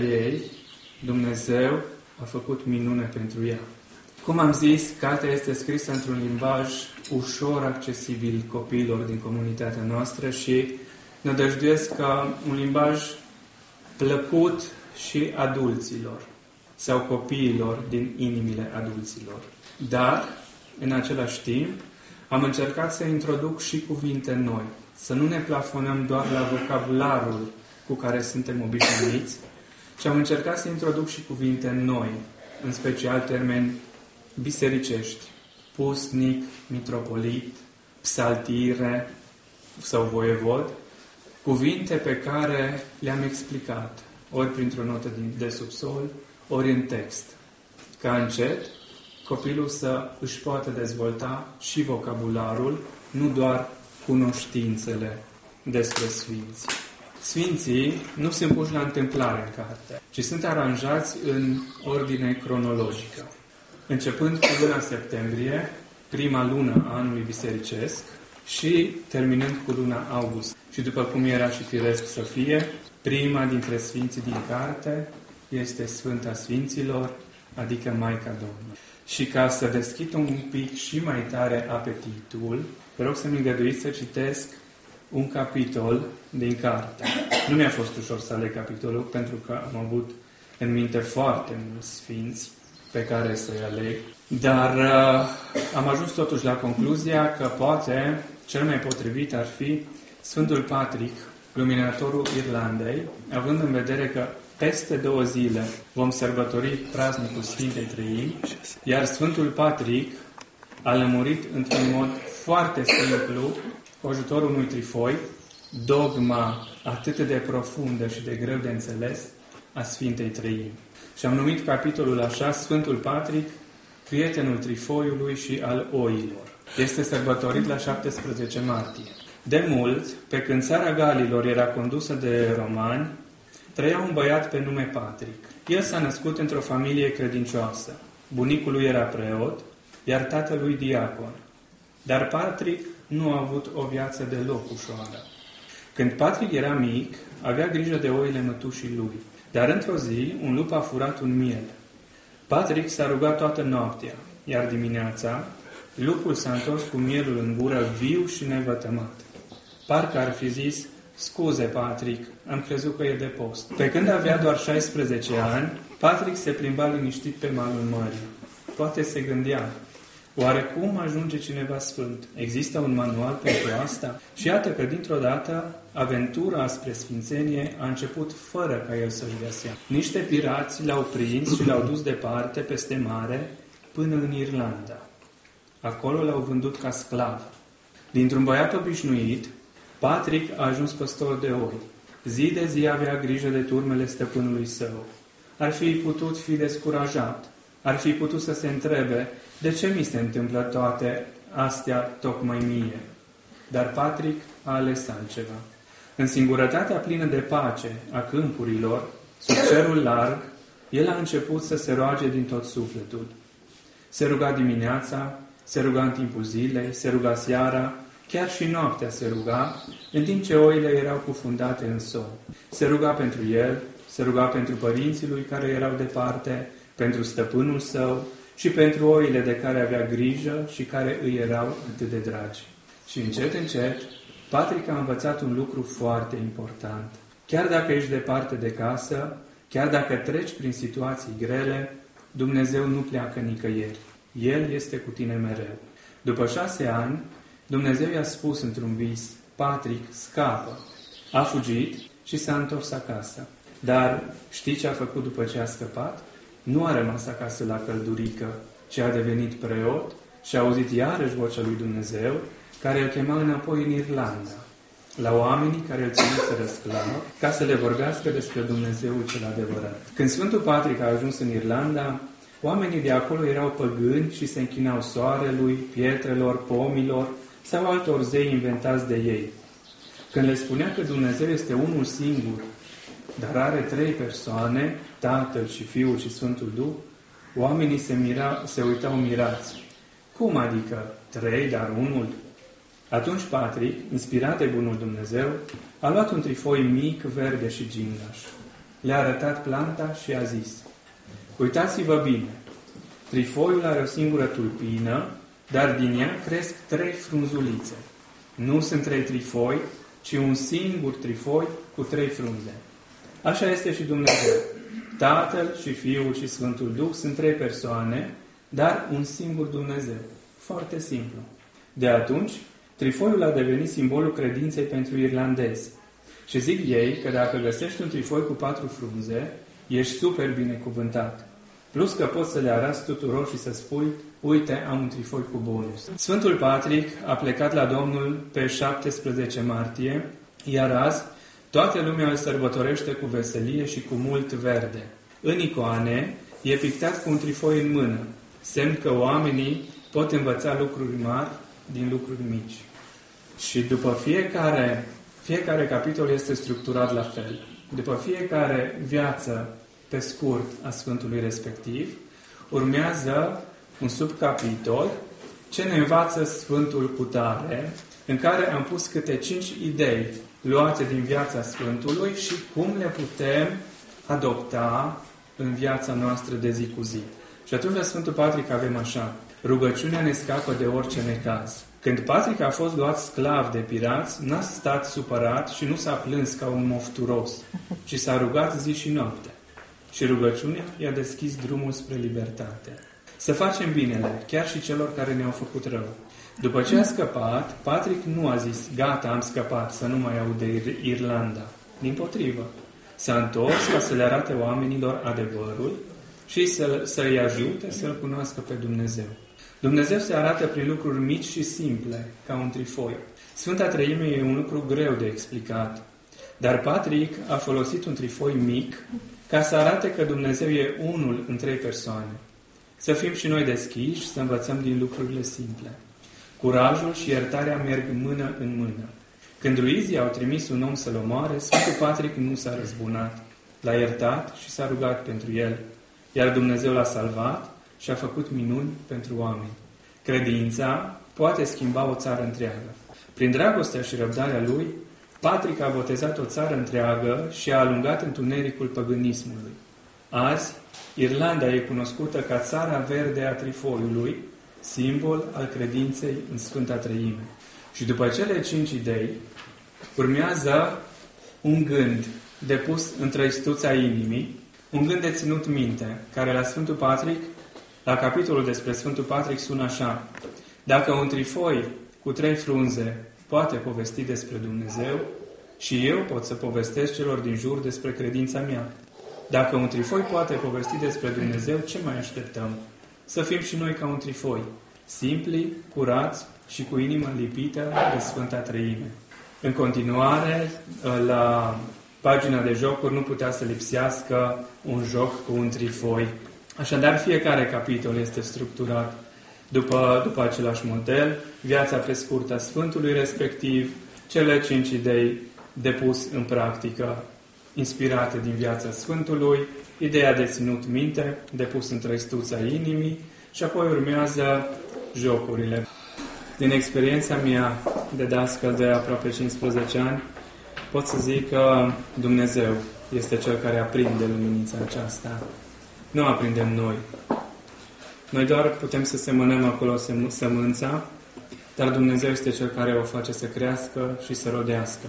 ei, Dumnezeu a făcut minune pentru ea. Cum am zis, cartea este scrisă într-un limbaj ușor accesibil copiilor din comunitatea noastră și nădăjduiesc ca un limbaj plăcut și adulților sau copiilor din inimile adulților. Dar, în același timp, am încercat să introduc și cuvinte noi, să nu ne plafonăm doar la vocabularul cu care suntem obișnuiți, ci am încercat să introduc și cuvinte noi, în special termeni bisericești, pusnic, mitropolit, psaltire sau voievod, cuvinte pe care le-am explicat, ori printr-o notă de subsol, ori în text, ca încet copilul să își poată dezvolta și vocabularul, nu doar cunoștințele despre Sfinți. Sfinții nu sunt puși la întâmplare în carte, ci sunt aranjați în ordine cronologică. Începând cu luna septembrie, prima lună a anului bisericesc, și terminând cu luna august. Și după cum era și firesc să fie, prima dintre Sfinții din carte este Sfânta Sfinților, adică Maica Domnului. Și ca să deschid un pic și mai tare apetitul, vă rog să-mi îngăduiți să citesc un capitol din carte. Nu mi-a fost ușor să aleg capitolul, pentru că am avut în minte foarte mulți sfinți pe care să-i aleg, dar am ajuns totuși la concluzia că poate cel mai potrivit ar fi Sfântul Patrick, luminatorul Irlandei, având în vedere că peste 2 zile vom sărbători praznicul Sfintei Treimi, iar Sfântul Patrick a lămurit într-un mod foarte simplu, cu ajutorul unui trifoi, dogma atât de profundă și de greu de înțeles a Sfintei Treimi. Și am numit capitolul așa, Sfântul Patrick, prietenul trifoiului și al oilor. Este sărbătorit la 17 martie. De mult, pe când țara Galilor era condusă de romani, trăia un băiat pe nume Patrick. El s-a născut într-o familie credincioasă. Bunicul lui era preot, iar tatălui diacon. Dar Patrick nu a avut o viață deloc ușoară. Când Patrick era mic, avea grijă de oile mătușii lui. Dar într-o zi, un lup a furat un miel. Patrick s-a rugat toată noaptea, iar dimineața, lupul s-a întors cu mielul în gură, viu și nevătămat. Parcă ar fi zis: "Scuze, Patrick, am crezut că e de post." Pe când avea doar 16 ani, Patrick se plimba liniștit pe malul mării. Poate se gândea: oare cum ajunge cineva sfânt? Există un manual pentru asta? Și iată că, dintr-o dată, aventura spre sfințenie a început fără ca el să-și dea seama. Niște pirați l-au prins și l-au dus departe, peste mare, până în Irlanda. Acolo l-au vândut ca sclav. Dintr-un băiat obișnuit, Patrick a ajuns păstor de oi. Zi de zi avea grijă de turmele stăpânului său. Ar fi putut fi descurajat. Ar fi putut să se întrebe: de ce mi se întâmplă toate astea tocmai mie? Dar Patrick a ales altceva. În singurătatea plină de pace a câmpurilor, sub cerul larg, el a început să se roage din tot sufletul. Se ruga dimineața, se ruga în timpul zilei, se ruga seara, chiar și noaptea se ruga, în timp ce oile erau cufundate în somn. Se ruga pentru el, se ruga pentru părinții lui care erau departe, pentru stăpânul său și pentru oile de care avea grijă și care îi erau atât de dragi. Și încet, încet, Patrick a învățat un lucru foarte important. Chiar dacă ești departe de casă, chiar dacă treci prin situații grele, Dumnezeu nu pleacă nicăieri. El este cu tine mereu. După 6 ani, Dumnezeu i-a spus într-un vis: Patrick, scapă. A fugit și s-a întors acasă. Dar știi ce a făcut după ce a scăpat? Nu a rămas acasă la căldurică, ci a devenit preot și a auzit iarăși vocea lui Dumnezeu, care îl chema înapoi în Irlanda, la oamenii care îl ținuseră sclav, ca să le vorbească despre Dumnezeul cel adevărat. Când Sfântul Patrick a ajuns în Irlanda, oamenii de acolo erau păgâni și se închinau soarelui, pietrelor, pomilor sau altor zei inventați de ei. Când le spunea că Dumnezeu este unul singur, dar are 3 persoane, Tatăl și Fiul și Sfântul Duh, oamenii se uitau mirați. Cum adică 3, dar unul? Atunci Patrick, inspirat de bunul Dumnezeu, a luat un trifoi mic, verde și gingaș. le-a arătat planta și a zis: uitați-vă bine, trifoiul are o singură tulpină, dar din ea cresc 3 frunzulițe. Nu sunt 3 trifoi, ci un singur trifoi cu 3 frunze. Așa este și Dumnezeu. Tatăl și Fiul și Sfântul Duh sunt 3 persoane, dar un singur Dumnezeu. Foarte simplu. De atunci, trifoiul a devenit simbolul credinței pentru irlandezi. Și zic ei că dacă găsești un trifoi cu 4 frunze, ești super binecuvântat. Plus că poți să le arăți tuturor și să spui: uite, am un trifoi cu bonus. Sfântul Patrick a plecat la Domnul pe 17 martie, iar azi toată lumea îl sărbătorește cu veselie și cu mult verde. În icoane e pictat cu un trifoi în mână, semn că oamenii pot învăța lucruri mari din lucruri mici. Și după fiecare capitol este structurat la fel. După fiecare viață pe scurt a Sfântului respectiv, urmează un subcapitol ce ne învață Sfântul cutare, în care am pus câte 5 idei luate din viața Sfântului și cum le putem adopta în viața noastră de zi cu zi. Și atunci la Sfântul Patrick avem așa: rugăciunea ne scapă de orice necaz. Când Patrick a fost luat sclav de pirați, n-a stat supărat și nu s-a plâns ca un mofturos, ci s-a rugat zi și noapte. Și rugăciunea i-a deschis drumul spre libertate. Să facem binele, chiar și celor care ne-au făcut rău. După ce a scăpat, Patrick nu a zis: gata, am scăpat, să nu mai aud de Irlanda. Dimpotrivă, s-a întors ca să le arate oamenilor adevărul și să-i ajute să-L cunoască pe Dumnezeu. Dumnezeu se arată prin lucruri mici și simple, ca un trifoi. Sfânta Treime e un lucru greu de explicat, dar Patrick a folosit un trifoi mic ca să arate că Dumnezeu e unul în 3 persoane. Să fim și noi deschiși, să învățăm din lucrurile simple. Curajul și iertarea merg mână în mână. Când druizii au trimis un om să-l omoare, Sfântul Patrick nu s-a răzbunat. L-a iertat și s-a rugat pentru el, iar Dumnezeu l-a salvat și a făcut minuni pentru oameni. Credința poate schimba o țară întreagă. Prin dragostea și răbdarea lui, Patrick a botezat o țară întreagă și a alungat întunericul păgânismului. Azi, Irlanda e cunoscută ca țara verde a trifoiului, simbol al credinței în Sfânta Treime. Și după cele 5 idei, urmează un gând depus în trăistuța inimii, un gând de ținut minte, care la Sfântul Patrick, la capitolul despre Sfântul Patrick, sună așa: dacă un trifoi cu 3 frunze poate povesti despre Dumnezeu, și eu pot să povestesc celor din jur despre credința mea. Dacă un trifoi poate povesti despre Dumnezeu, ce mai așteptăm? Să fim și noi ca un trifoi, simpli, curați și cu inima lipită de Sfânta Treime. În continuare, la pagina de jocuri nu putea să lipsească un joc cu un trifoi. Așadar, fiecare capitol este structurat după același model, viața pe scurt a Sfântului respectiv, cele 5 idei depus în practică, inspirate din viața Sfântului, ideea de ținut minte, depus în trăistuța inimii, și apoi urmează jocurile. Din experiența mea de dascăl de aproape 15 ani, pot să zic că Dumnezeu este Cel care aprinde luminița aceasta. Nu aprindem noi. Noi doar putem să semănăm acolo sămânța, dar Dumnezeu este Cel care o face să crească și să rodească.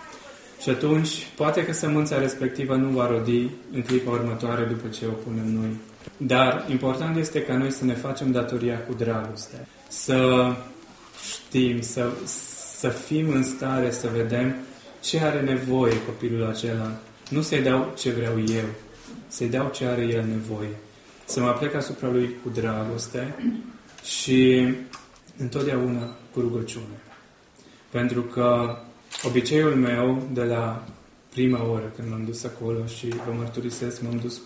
Și atunci, poate că sămânța respectivă nu va rodi în clipa următoare după ce o punem noi. Dar important este ca noi să ne facem datoria cu dragoste. Să știm, să fim în stare să vedem ce are nevoie copilul acela. Nu să-i dau ce vreau eu, să-i dau ce are el nevoie. Să mă aplec asupra lui cu dragoste și întotdeauna cu rugăciune. Pentru că obiceiul meu de la prima oră când m-am dus acolo, și vă mărturisesc, m-am dus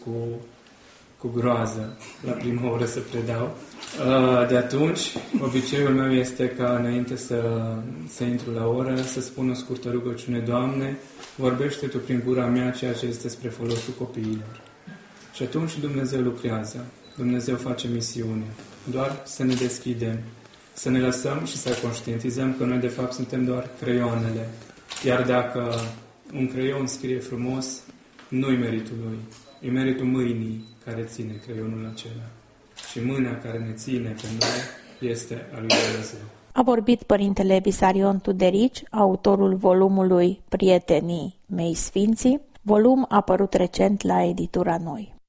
cu groază la prima oră să predau. De atunci, obiceiul meu este ca înainte să intru la oră, să spun o scurtă rugăciune: Doamne, vorbește Tu prin gura mea ceea ce este spre folosul copiilor. Și atunci Dumnezeu lucrează, Dumnezeu face misiune. Doar să ne deschidem, să ne lăsăm și să conștientizăm că noi de fapt suntem doar creioanele. Iar dacă un creion scrie frumos, Nu-i meritul lui, e meritul mâinii care ține creionul acela. Și mâna care ne ține pe noi este a lui Dumnezeu. A vorbit părintele Visarion Tuderici, autorul volumului Prietenii mei sfinții, volum apărut recent la editura Noi.